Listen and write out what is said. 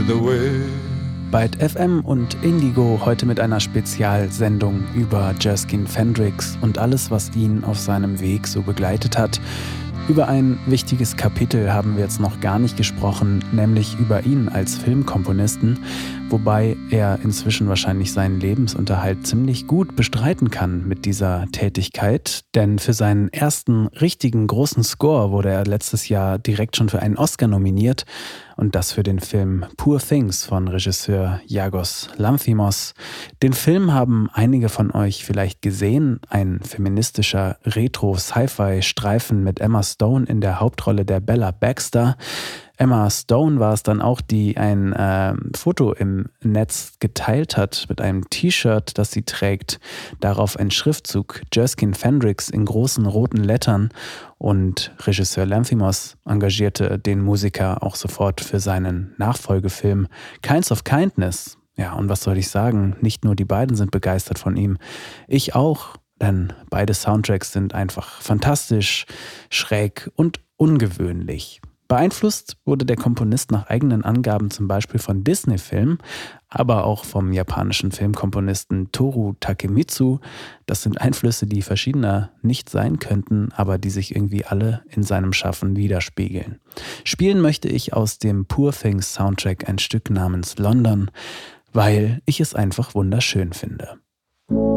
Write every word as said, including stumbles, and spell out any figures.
the way. Byte F M und Indigo heute mit einer Spezialsendung über Jerskin Fendrix und alles, was ihn auf seinem Weg so begleitet hat. Über ein wichtiges Kapitel haben wir jetzt noch gar nicht gesprochen, nämlich über ihn als Filmkomponisten, wobei er inzwischen wahrscheinlich seinen Lebensunterhalt ziemlich gut bestreiten kann mit dieser Tätigkeit, denn für seinen ersten richtigen großen Score wurde er letztes Jahr direkt schon für einen Oscar nominiert und das für den Film Poor Things von Regisseur Yorgos Lanthimos. Den Film haben einige von euch vielleicht gesehen, ein feministischer Retro-Sci-Fi-Streifen mit Emma Stone in der Hauptrolle der Bella Baxter. Emma Stone war es dann auch, die ein äh, Foto im Netz geteilt hat mit einem T-Shirt, das sie trägt. Darauf ein Schriftzug Jerskin Fendrix in großen roten Lettern. Und Regisseur Lanthimos engagierte den Musiker auch sofort für seinen Nachfolgefilm Kinds of Kindness. Ja, und was soll ich sagen? Nicht nur die beiden sind begeistert von ihm, ich auch, denn beide Soundtracks sind einfach fantastisch, schräg und ungewöhnlich. Beeinflusst wurde der Komponist nach eigenen Angaben zum Beispiel von Disney-Filmen, aber auch vom japanischen Filmkomponisten Toru Takemitsu. Das sind Einflüsse, die verschiedener nicht sein könnten, aber die sich irgendwie alle in seinem Schaffen widerspiegeln. Spielen möchte ich aus dem Poor Things Soundtrack ein Stück namens London, weil ich es einfach wunderschön finde.